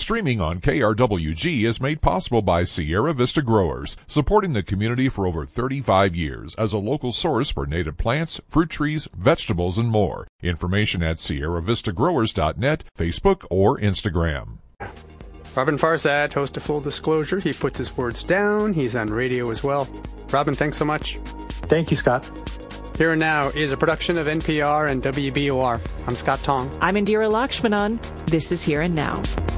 Streaming on KRWG is made possible by Sierra Vista Growers, supporting the community for over 35 years as a local source for native plants, fruit trees, vegetables, and more. Information at SierraVistaGrowers.net, Facebook, or Instagram. Robin Farsad, host of Full Disclosure. He puts his words down. He's on radio as well. Robin, thanks so much. Thank you, Scott. Here and Now is a production of NPR and WBOR. I'm Scott Tong. I'm Indira Lakshmanan. This is Here and Now.